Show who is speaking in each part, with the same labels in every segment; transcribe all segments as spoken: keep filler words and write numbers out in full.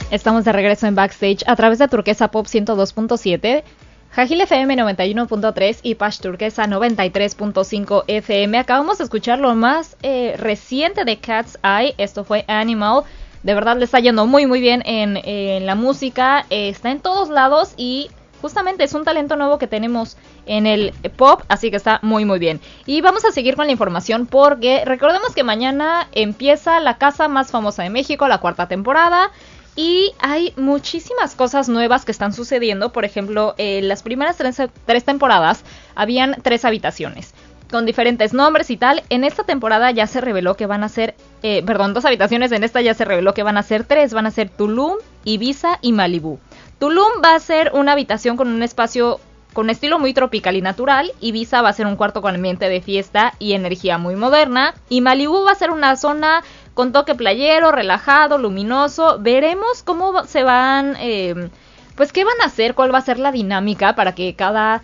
Speaker 1: Estamos de regreso en Backstage a través de Turquesa Pop ciento dos punto siete, Jajil F M noventa y uno punto tres y Pash Turquesa noventa y tres punto cinco F M. Acabamos de escuchar lo más eh, reciente de Cat's Eye. Esto fue Animal. De verdad le está yendo muy muy bien en, en la música. Eh, está en todos lados y justamente es un talento nuevo que tenemos en el pop, así que está muy muy bien. Y vamos a seguir con la información porque recordemos que mañana empieza La Casa Más Famosa de México, la cuarta temporada. Y hay muchísimas cosas nuevas que están sucediendo. Por ejemplo, en eh, las primeras tres, tres temporadas habían tres habitaciones con diferentes nombres y tal. En esta temporada ya se reveló que van a ser, eh, perdón, dos habitaciones. En esta ya se reveló que van a ser tres. Van a ser Tulum, Ibiza y Malibú. Tulum va a ser una habitación con un espacio con estilo muy tropical y natural. Ibiza va a ser un cuarto con ambiente de fiesta y energía muy moderna. Y Malibú va a ser una zona con toque playero, relajado, luminoso. Veremos cómo se van, eh, pues qué van a hacer, cuál va a ser la dinámica para que cada,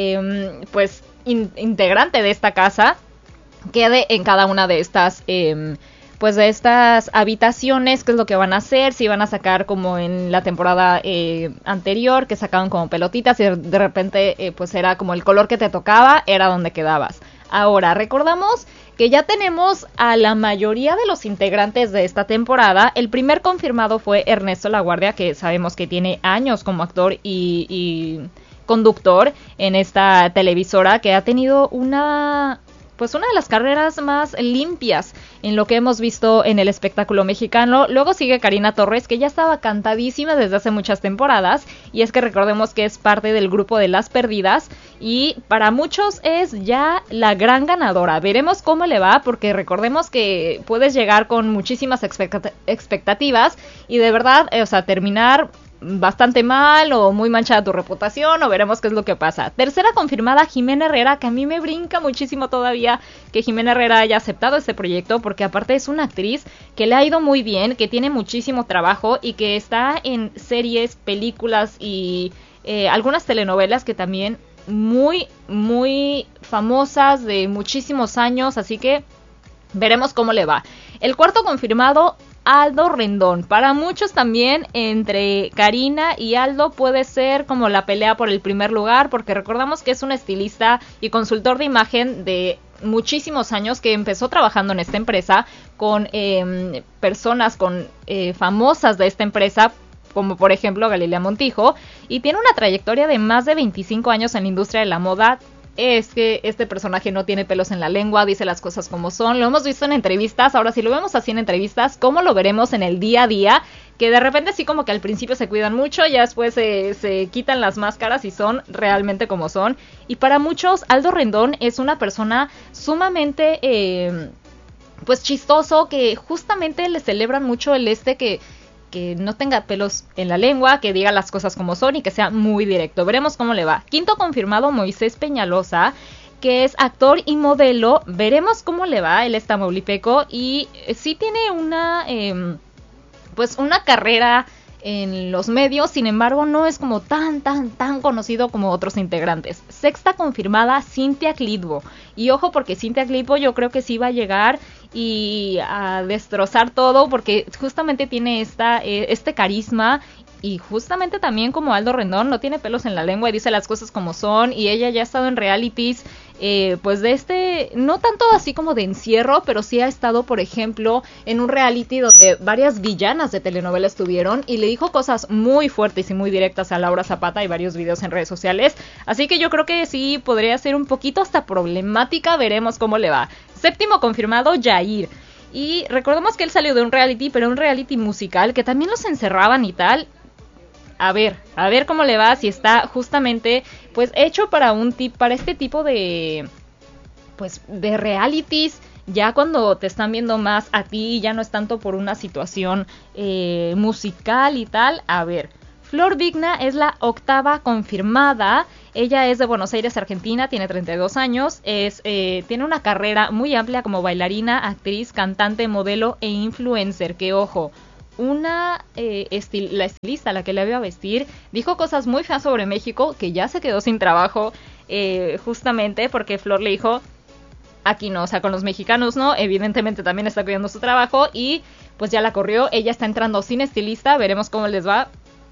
Speaker 1: eh, pues, in- integrante de esta casa quede en cada una de estas, eh, pues, de estas habitaciones. Qué es lo que van a hacer, si van a sacar como en la temporada eh, anterior, que sacaban como pelotitas y de repente, eh, pues, era como el color que te tocaba, era donde quedabas. Ahora, recordamos que ya tenemos a la mayoría de los integrantes de esta temporada. El primer confirmado fue Ernesto Laguardia, que sabemos que tiene años como actor y, y conductor en esta televisora, que ha tenido una, pues una de las carreras más limpias en lo que hemos visto en el espectáculo mexicano. Luego sigue Karina Torres, que ya estaba cantadísima desde hace muchas temporadas, y es que recordemos que es parte del grupo de Las Perdidas, y para muchos es ya la gran ganadora. Veremos cómo le va, porque recordemos que puedes llegar con muchísimas expect- expectativas y de verdad, eh, o sea, terminar bastante mal o muy manchada tu reputación, o veremos qué es lo que pasa. Tercera confirmada, Jimena Herrera, que a mí me brinca muchísimo todavía que Jimena Herrera haya aceptado este proyecto, porque aparte es una actriz que le ha ido muy bien, que tiene muchísimo trabajo y que está en series, películas y eh, algunas telenovelas que también muy, muy famosas de muchísimos años, así que veremos cómo le va. El cuarto confirmado, Aldo Rendón. Para muchos también entre Karina y Aldo puede ser como la pelea por el primer lugar, porque recordamos que es un estilista y consultor de imagen de muchísimos años, que empezó trabajando en esta empresa con eh, personas con eh, famosas de esta empresa, como por ejemplo Galilea Montijo, y tiene una trayectoria de más de veinticinco años en la industria de la moda. Es que este personaje no tiene pelos en la lengua, dice las cosas como son. Lo hemos visto en entrevistas, ahora si lo vemos así en entrevistas, ¿cómo lo veremos en el día a día? Que de repente sí como que al principio se cuidan mucho, ya después se, se quitan las máscaras y son realmente como son. Y para muchos, Aldo Rendón es una persona sumamente, eh, pues chistoso, que justamente le celebran mucho el este que... que no tenga pelos en la lengua, que diga las cosas como son y que sea muy directo. Veremos cómo le va. Quinto confirmado, Moisés Peñalosa, que es actor y modelo. Veremos cómo le va. Él es tamaulipeco y sí tiene una, eh, pues una carrera en los medios, sin embargo no es como tan, tan, tan conocido como otros integrantes. Sexta confirmada, Cintia Clitbo. Y ojo, porque Cintia Clitbo yo creo que sí va a llegar y a destrozar todo, porque justamente tiene esta, eh, este carisma. Y justamente también como Aldo Rendón no tiene pelos en la lengua y dice las cosas como son, y ella ya ha estado en realities, eh, pues de este, no tanto así como de encierro, pero sí ha estado, por ejemplo, en un reality donde varias villanas de telenovela estuvieron y le dijo cosas muy fuertes y muy directas a Laura Zapata, y varios videos en redes sociales, así que yo creo que sí podría ser un poquito hasta problemática. Veremos cómo le va. Séptimo confirmado, Yair. Y recordemos que él salió de un reality, pero un reality musical que también los encerraban y tal. A ver, a ver cómo le va, si está justamente pues hecho para un tip, para este tipo de pues de realities, ya cuando te están viendo más a ti, ya no es tanto por una situación eh, musical y tal. A ver, Flor Vigna es la octava confirmada. Ella es de Buenos Aires, Argentina, tiene treinta y dos años, es, eh, tiene una carrera muy amplia como bailarina, actriz, cantante, modelo e influencer, que ojo, una eh, estil- la estilista a la que le iba a vestir dijo cosas muy feas sobre México, que ya se quedó sin trabajo, eh, justamente porque Flor le dijo, aquí no, o sea, con los mexicanos no, evidentemente también está cuidando su trabajo, y pues ya la corrió. Ella está entrando sin estilista, veremos cómo les va.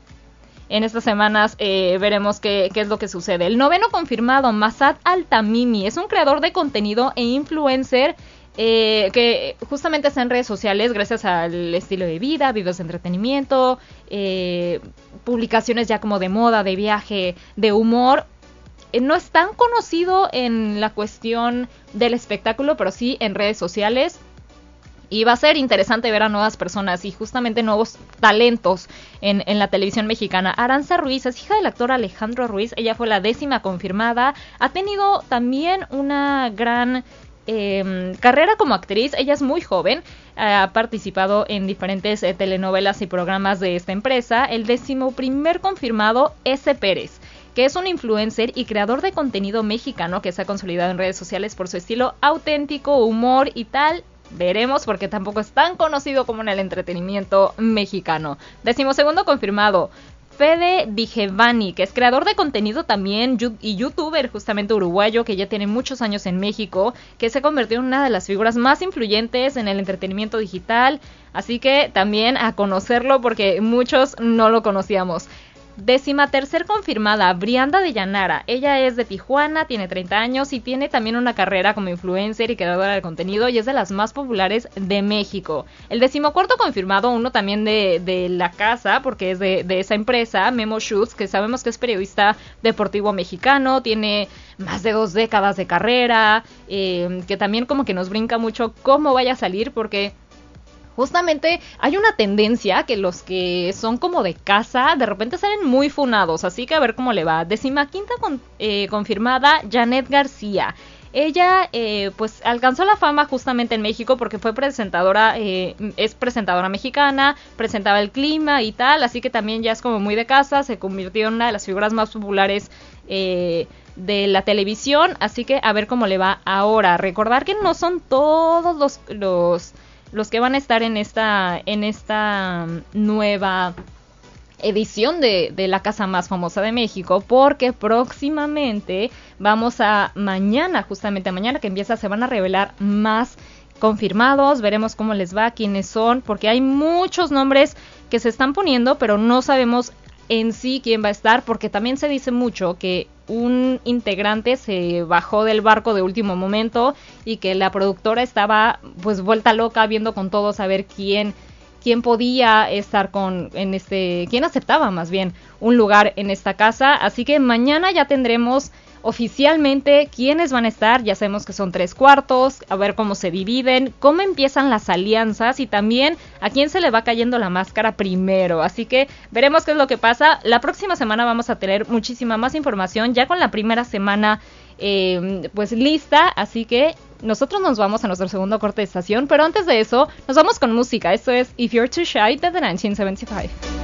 Speaker 1: En estas semanas eh, veremos qué, qué es lo que sucede. El noveno confirmado, Massad Altamimi, es un creador de contenido e influencer eh, que justamente está en redes sociales gracias al estilo de vida, videos de entretenimiento, eh, publicaciones ya como de moda, de viaje, de humor. Eh, no es tan conocido en la cuestión del espectáculo, pero sí en redes sociales. Y va a ser interesante ver a nuevas personas y justamente nuevos talentos en, en la televisión mexicana. Aranza Ruiz es hija del actor Alejandro Ruiz. Ella fue la décima confirmada. Ha tenido también una gran eh, carrera como actriz. Ella es muy joven. Ha participado en diferentes eh, telenovelas y programas de esta empresa. El décimo primer confirmado, S. Pérez, que es un influencer y creador de contenido mexicano que se ha consolidado en redes sociales por su estilo auténtico, humor y tal. Veremos, porque tampoco es tan conocido como en el entretenimiento mexicano. Decimosegundo confirmado, Fede Dijevani, que es creador de contenido también y youtuber justamente uruguayo, que ya tiene muchos años en México, que se convirtió en una de las figuras más influyentes en el entretenimiento digital. Así que también a conocerlo, porque muchos no lo conocíamos. Décima tercer confirmada, Brianda de Llanara. Ella es de Tijuana, tiene treinta años y tiene también una carrera como influencer y creadora de contenido y es de las más populares de México. El decimocuarto confirmado, uno también de, de la casa, porque es de, de esa empresa, Memo Schutz, que sabemos que es periodista deportivo mexicano, tiene más de dos décadas de carrera, eh, que también como que nos brinca mucho cómo vaya a salir, porque justamente hay una tendencia que los que son como de casa de repente salen muy funados, así que a ver cómo le va. Décima quinta con, eh, confirmada, Janet García. Ella eh, pues alcanzó la fama justamente en México porque fue presentadora, eh, es presentadora mexicana, presentaba el clima y tal, así que también ya es como muy de casa, se convirtió en una de las figuras más populares eh, de la televisión, así que a ver cómo le va ahora. Recordar que no son todos los... los los que van a estar en esta en esta nueva edición de, de la casa más famosa de México, porque próximamente vamos a mañana, justamente mañana que empieza, se van a revelar más confirmados, veremos cómo les va, quiénes son, porque hay muchos nombres que se están poniendo, pero no sabemos en sí quién va a estar, porque también se dice mucho que un integrante se bajó del barco de último momento y que la productora estaba pues vuelta loca viendo con todos a ver quién quién podía estar con en este quién aceptaba más bien un lugar en esta casa, así que mañana ya tendremos oficialmente quiénes van a estar. Ya sabemos que son tres cuartos, a ver cómo se dividen, cómo empiezan las alianzas y también a quién se le va cayendo la máscara primero, así que veremos qué es lo que pasa. La próxima semana vamos a tener muchísima más información ya con la primera semana eh, pues lista, así que nosotros nos vamos a nuestro segundo corte de estación, pero antes de eso nos vamos con música. Esto es If You're Too Shy de The mil novecientos setenta y cinco.